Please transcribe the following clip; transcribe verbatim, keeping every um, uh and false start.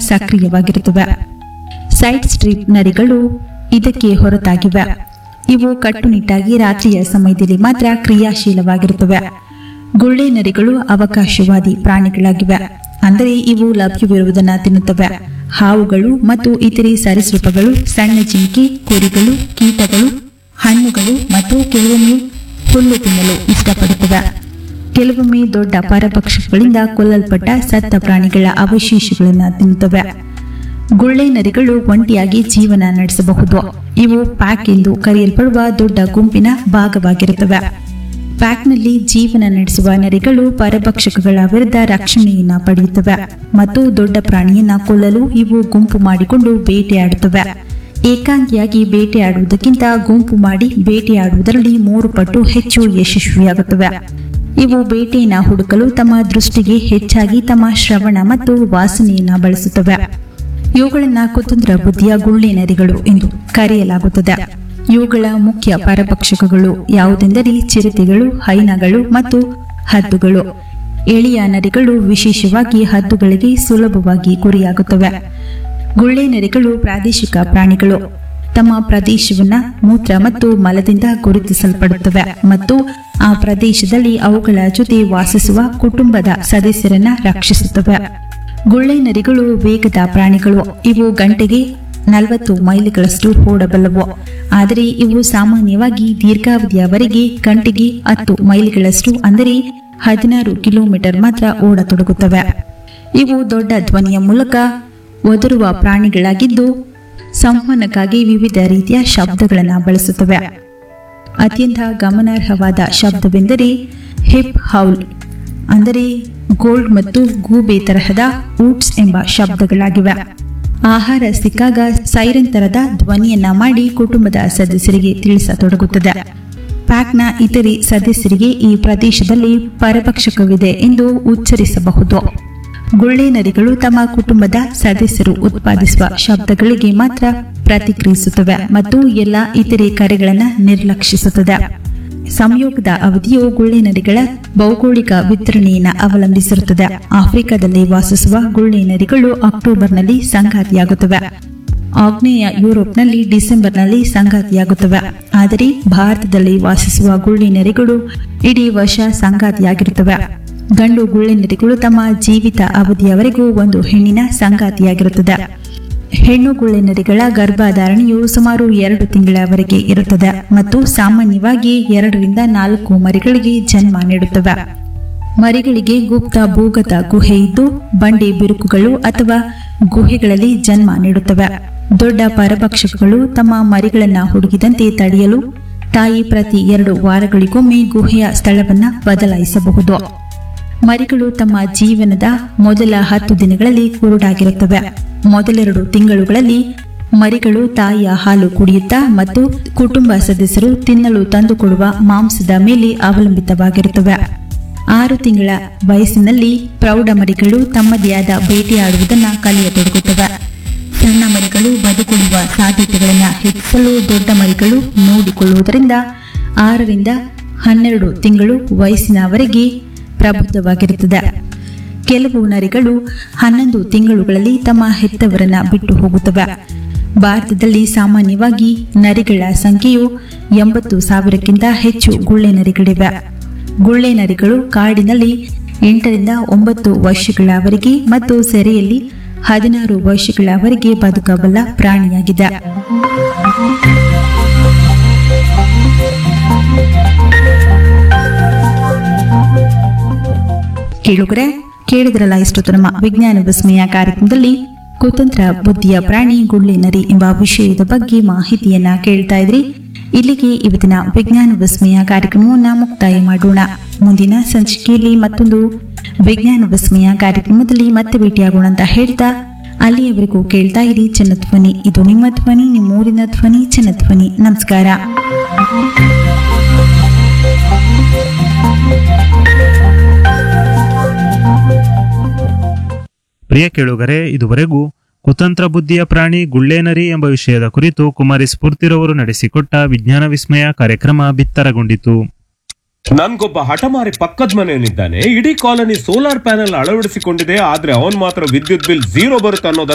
ಸಕ್ರಿಯವಾಗಿರುತ್ತವೆ. Side strip ನರಿಗಳು ಇದಕ್ಕೆ ಹೊರತಾಗಿವೆ. ಇವು ಕಟ್ಟುನಿಟ್ಟಾಗಿ ರಾತ್ರಿಯ ಸಮಯದಲ್ಲಿ ಮಾತ್ರ ಕ್ರಿಯಾಶೀಲವಾಗಿರುತ್ತವೆ. ಗುಳ್ಳೆ ನರಿಗಳು ಅವಕಾಶವಾದಿ ಪ್ರಾಣಿಗಳಾಗಿವೆ. ಅಂದರೆ ಇವು ಲಭ್ಯವಿರುವುದನ್ನು ತಿನ್ನುತ್ತವೆ. ಹಾವುಗಳು ಮತ್ತು ಇತರೆ ಸರೀಸೃಪಗಳು, ಸಣ್ಣ ಜಿಂಕೆ, ಕುರಿಗಳು, ಕೀಟಗಳು, ಹಣ್ಣುಗಳು ಮತ್ತು ಕೆಲವೊಮ್ಮೆ ಹುಲ್ಲು ತಿನ್ನಲು ಇಷ್ಟಪಡುತ್ತವೆ. ಕೆಲವೊಮ್ಮೆ ದೊಡ್ಡ ಪರಭಕ್ಷಕಗಳಿಂದ ಕೊಲ್ಲಲ್ಪಟ್ಟ ಸತ್ತ ಪ್ರಾಣಿಗಳ ಅವಶೇಷಗಳನ್ನು ತಿನ್ನುತ್ತವೆ. ಗುಳ್ಳೆ ನರಿಗಳು ಒಂಟಿಯಾಗಿ ಜೀವನ ನಡೆಸಬಹುದು. ಇವು ಪ್ಯಾಕ್ ಎಂದು ಕರೆಯಲ್ಪಡುವ ದೊಡ್ಡ ಗುಂಪಿನ ಭಾಗವಾಗಿರುತ್ತವೆ. ಪ್ಯಾಕ್ನಲ್ಲಿ ಜೀವನ ನಡೆಸುವ ನರಿಗಳು ಪರಭಕ್ಷಕಗಳ ವಿರುದ್ಧ ರಕ್ಷಣೆಯನ್ನ ಪಡೆಯುತ್ತವೆ ಮತ್ತು ದೊಡ್ಡ ಪ್ರಾಣಿಯನ್ನ ಕೊಲ್ಲಲು ಇವು ಗುಂಪು ಮಾಡಿಕೊಂಡು ಬೇಟೆಯಾಡುತ್ತವೆ. ಏಕಾಂಗಿಯಾಗಿ ಬೇಟೆಯಾಡುವುದಕ್ಕಿಂತ ಗುಂಪು ಮಾಡಿ ಬೇಟೆಯಾಡುವುದರಲ್ಲಿ ಮೂರು ಪಟ್ಟು ಹೆಚ್ಚು ಯಶಸ್ವಿಯಾಗುತ್ತವೆ. ಇವು ಬೇಟೆಯನ್ನು ಹುಡುಕಲು ತಮ್ಮ ದೃಷ್ಟಿಗೆ ಹೆಚ್ಚಾಗಿ ತಮ್ಮ ಶ್ರವಣ ಮತ್ತು ವಾಸನೆಯನ್ನ ಬಳಸುತ್ತವೆ. ಇವುಗಳನ್ನು ಕುತಂತ್ರ ಬುದ್ಧಿಯ ಗುಳ್ಳೆ ನರಿಗಳು ಎಂದು ಕರೆಯಲಾಗುತ್ತದೆ. ಇವುಗಳ ಮುಖ್ಯ ಪರಭಕ್ಷಕಗಳು ಯಾವುದೆಂದರೆ ಚಿರತೆಗಳು, ಹೈನಗಳು ಮತ್ತು ಹದ್ದುಗಳು. ಎಳೆಯ ನರಿಗಳು ವಿಶೇಷವಾಗಿ ಹದ್ದುಗಳಿಗೆ ಸುಲಭವಾಗಿ ಗುರಿಯಾಗುತ್ತವೆ. ಗುಳ್ಳೆ ನರಿಗಳು ಪ್ರಾದೇಶಿಕ ಪ್ರಾಣಿಗಳು. ತಮ್ಮ ಪ್ರದೇಶವನ್ನ ಮೂತ್ರ ಮತ್ತು ಮಲದಿಂದ ಗುರುತಿಸಲ್ಪಡುತ್ತವೆ ಮತ್ತು ಆ ಪ್ರದೇಶದಲ್ಲಿ ಅವುಗಳ ಜೊತೆ ವಾಸಿಸುವ ಕುಟುಂಬದ ಸದಸ್ಯರನ್ನ ರಕ್ಷಿಸುತ್ತವೆ. ಗುಳ್ಳೆ ನರಿಗಳು ವೇಗದ ಪ್ರಾಣಿಗಳು. ಇವು ಗಂಟೆಗೆ ನಲವತ್ತು ಮೈಲಿಗಳಷ್ಟು ಓಡಬಲ್ಲವು. ಆದರೆ ಇವು ಸಾಮಾನ್ಯವಾಗಿ ದೀರ್ಘಾವಧಿಯವರೆಗೆ ಗಂಟೆಗೆ ಹತ್ತು ಮೈಲಿಗಳಷ್ಟು ಅಂದರೆ ಹದಿನಾರು ಕಿಲೋಮೀಟರ್ ಮಾತ್ರ ಓಡತೊಡಗುತ್ತವೆ. ಇವು ದೊಡ್ಡ ಧ್ವನಿಯ ಮೂಲಕ ಒದರುವ ಪ್ರಾಣಿಗಳಾಗಿದ್ದು ಸಂವಹನಕ್ಕಾಗಿ ವಿವಿಧ ರೀತಿಯ ಶಬ್ದಗಳನ್ನು ಬಳಸುತ್ತವೆ. ಅತ್ಯಂತ ಗಮನಾರ್ಹವಾದ ಶಬ್ದವೆಂದರೆ ಹಿಪ್ ಹೌಲ್, ಅಂದರೆ ಗೋಲ್ಡ್ ಮತ್ತು ಗೂಬೆ ತರಹದ ಊಟ್ಸ್ ಎಂಬ ಶಬ್ದಗಳಾಗಿವೆ. ಆಹಾರ ಸಿಕ್ಕಾಗ ಸೈರನ್ ತರದ ಧ್ವನಿಯನ್ನ ಮಾಡಿ ಕುಟುಂಬದ ಸದಸ್ಯರಿಗೆ ತಿಳಿಸತೊಡಗುತ್ತದೆ. ಪ್ಯಾಕ್ನ ಇತರೆ ಸದಸ್ಯರಿಗೆ ಈ ಪ್ರದೇಶದಲ್ಲಿ ಪರಭಕ್ಷಕವಿದೆ ಎಂದು ಉಚ್ಚರಿಸಬಹುದು. ಗುಳ್ಳೆ ನರಿಗಳು ತಮ್ಮ ಕುಟುಂಬದ ಸದಸ್ಯರು ಉತ್ಪಾದಿಸುವ ಶಬ್ದಗಳಿಗೆ ಮಾತ್ರ ಪ್ರತಿಕ್ರಿಯಿಸುತ್ತವೆ ಮತ್ತು ಎಲ್ಲ ಇತರೆ ಕರೆಗಳನ್ನು ನಿರ್ಲಕ್ಷಿಸುತ್ತದೆ. ಸಂಯೋಗದ ಅವಧಿಯು ಗುಳ್ಳೆ ನರಿಗಳ ಭೌಗೋಳಿಕ ವಿತರಣೆಯನ್ನು ಅವಲಂಬಿಸಿರುತ್ತದೆ. ಆಫ್ರಿಕಾದಲ್ಲಿ ವಾಸಿಸುವ ಗುಳ್ಳೆ ನರಿಗಳು ಅಕ್ಟೋಬರ್ನಲ್ಲಿ ಸಂಗಾತಿಯಾಗುತ್ತವೆ. ಆಗ್ನೇಯ ಯುರೋಪ್ನಲ್ಲಿ ಡಿಸೆಂಬರ್ನಲ್ಲಿ ಸಂಗಾತಿಯಾಗುತ್ತವೆ. ಆದರೆ ಭಾರತದಲ್ಲಿ ವಾಸಿಸುವ ಗುಳ್ಳೆ ನರಿಗಳು ಇಡೀ ವರ್ಷ ಸಂಗಾತಿಯಾಗಿರುತ್ತವೆ. ಗಂಡು ಗುಳ್ಳೆ ನರಿಗಳು ತಮ್ಮ ಜೀವಿತ ಅವಧಿಯವರೆಗೂ ಒಂದು ಹೆಣ್ಣಿನ ಸಂಗಾತಿಯಾಗಿರುತ್ತದೆ. ಹೆಣ್ಣು ಗುಳ್ಳೆ ನರಿಗಳ ಗರ್ಭಧಾರಣೆಯು ಸುಮಾರು ಎರಡು ತಿಂಗಳವರೆಗೆ ಇರುತ್ತದೆ ಮತ್ತು ಸಾಮಾನ್ಯವಾಗಿ ಎರಡರಿಂದ ನಾಲ್ಕು ಮರಿಗಳಿಗೆ ಜನ್ಮ ನೀಡುತ್ತವೆ. ಮರಿಗಳಿಗೆ ಗುಪ್ತ ಭೂಗತ ಗುಹೆ ಇದ್ದು ಬಂಡೆ ಬಿರುಕುಗಳು ಅಥವಾ ಗುಹೆಗಳಲ್ಲಿ ಜನ್ಮ ನೀಡುತ್ತವೆ. ದೊಡ್ಡ ಪರಭಕ್ಷಕಗಳು ತಮ್ಮ ಮರಿಗಳನ್ನು ಹುಡುಕಿದಂತೆ ತಡೆಯಲು ತಾಯಿ ಪ್ರತಿ ಎರಡು ವಾರಗಳಿಗೊಮ್ಮೆ ಗುಹೆಯ ಸ್ಥಳವನ್ನು ಬದಲಾಯಿಸಬಹುದು. ಮರಿಗಳು ತಮ್ಮ ಜೀವನದ ಮೊದಲ ಹತ್ತು ದಿನಗಳಲ್ಲಿ ಕುರುಡಾಗಿರುತ್ತವೆ. ಮೊದಲೆರಡು ತಿಂಗಳುಗಳಲ್ಲಿ ಮರಿಗಳು ತಾಯಿಯ ಹಾಲು ಕುಡಿಯುತ್ತಾ ಮತ್ತು ಕುಟುಂಬ ಸದಸ್ಯರು ತಿನ್ನಲು ತಂದುಕೊಡುವ ಮಾಂಸದ ಮೇಲೆ ಅವಲಂಬಿತವಾಗಿರುತ್ತವೆ. ಆರು ತಿಂಗಳ ವಯಸ್ಸಿನಲ್ಲಿ ಪ್ರೌಢ ಮರಿಗಳು ತಮ್ಮದೇ ಆದ ಬೇಟೆಯಾಡುವುದನ್ನು ಕಲಿಯತೊಡಗುತ್ತವೆ. ಸಣ್ಣ ಮರಿಗಳು ಬದುಕುಳಿಯುವ ಸಾಧ್ಯತೆಗಳನ್ನು ಹೆಚ್ಚಿಸಲು ದೊಡ್ಡ ಮರಿಗಳು ನೋಡಿಕೊಳ್ಳುವುದರಿಂದ ಆರರಿಂದ ಹನ್ನೆರಡು ತಿಂಗಳು ವಯಸ್ಸಿನವರೆಗೆ ಪ್ರಬುದ್ಧವಾಗಿರುತ್ತದೆ. ಕೆಲವು ನರಿಗಳು ಹನ್ನೊಂದು ತಿಂಗಳುಗಳಲ್ಲಿ ತಮ್ಮ ಹೆತ್ತವರನ್ನ ಬಿಟ್ಟು ಹೋಗುತ್ತವೆ. ಭಾರತದಲ್ಲಿ ಸಾಮಾನ್ಯವಾಗಿ ನರಿಗಳ ಸಂಖ್ಯೆಯು ಎಂಬತ್ತು ಸಾವಿರಕ್ಕಿಂತ ಹೆಚ್ಚು ಗುಳ್ಳೆ ನರಿಗಳಿವೆ. ಗುಳ್ಳೆ ನರಿಗಳು ಕಾಡಿನಲ್ಲಿ ಎಂಟರಿಂದ ಒಂಬತ್ತು ವರ್ಷಗಳವರೆಗೆ ಮತ್ತು ಸೆರೆಯಲ್ಲಿ ಹದಿನಾರು ವರ್ಷಗಳವರೆಗೆ ಬದುಕಬಲ್ಲ ಪ್ರಾಣಿಯಾಗಿದೆ. ಕೇಳುಗರೆ, ಕೇಳಿದ್ರಲ್ಲ ಇಷ್ಟೊತ್ತು ನಮ್ಮ ವಿಜ್ಞಾನ ವಿಸ್ಮಯ ಕಾರ್ಯಕ್ರಮದಲ್ಲಿ ಕುತಂತ್ರ ಬುದ್ಧಿಯ ಪ್ರಾಣಿ ಗುಳ್ಳೆ ನರಿ ಎಂಬ ವಿಷಯದ ಬಗ್ಗೆ ಮಾಹಿತಿಯನ್ನ ಕೇಳ್ತಾ ಇದ್ರಿ. ಇಲ್ಲಿಗೆ ಇವತ್ತಿನ ವಿಜ್ಞಾನ ವಿಸ್ಮಯ ಕಾರ್ಯಕ್ರಮವನ್ನ ಮುಕ್ತಾಯ ಮಾಡೋಣ. ಮುಂದಿನ ಸಂಚಿಕೆಯಲ್ಲಿ ಮತ್ತೊಂದು ವಿಜ್ಞಾನ ವಿಸ್ಮಯ ಕಾರ್ಯಕ್ರಮದಲ್ಲಿ ಮತ್ತೆ ಭೇಟಿಯಾಗೋಣ ಅಂತ ಹೇಳ್ತಾ ಅಲ್ಲಿಯವರೆಗೂ ಕೇಳ್ತಾ ಇರಿ ಜನಧ್ವನಿ. ಇದು ನಿಮ್ಮ ಧ್ವನಿ, ನಿಮ್ಮೂರಿನ ಧ್ವನಿ, ಜನಧ್ವನಿ. ನಮಸ್ಕಾರ. ಪ್ರಿಯ ಕೇಳುಗರೆ, ಇದುವರೆಗೂ ಕುತಂತ್ರ ಬುದ್ಧಿಯ ಪ್ರಾಣಿ ಗುಳ್ಳೆನರಿ ಎಂಬ ವಿಷಯದ ಕುರಿತು ಕುಮಾರಿ ಸ್ಫೂರ್ತಿರವರು ನಡೆಸಿಕೊಟ್ಟ ವಿಜ್ಞಾನ ವಿಸ್ಮಯ ಕಾರ್ಯಕ್ರಮ ಬಿತ್ತರಗೊಂಡಿತು. ನನ್ಗೊಬ್ಬ ಹಠಮಾರಿ ಪಕ್ಕದ ಮನೆಯವನಿದ್ದಾನೆ. ಇಡೀ ಕಾಲನಿ ಸೋಲಾರ್ ಪ್ಯಾನೆಲ್ ಅಳವಡಿಸಿಕೊಂಡಿದೆ, ಆದ್ರೆ ಅವನ್ ಮಾತ್ರ ವಿದ್ಯುತ್ ಬಿಲ್ ಝೀರೋ ಬರುತ್ತೆ ಅನ್ನೋದನ್ನ